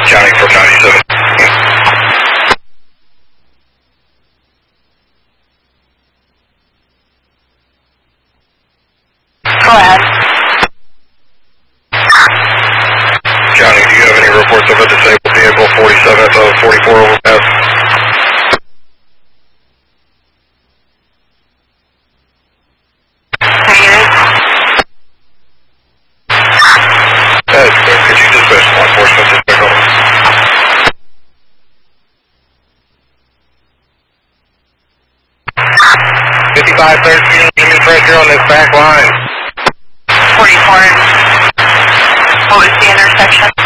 County 497. Go ahead. County, do you have any reports of a disabled vehicle 47 of 44 overpass? Could you dispatch law enforcement to check on them? 5513, give me pressure on this back line. 44. What was the intersection?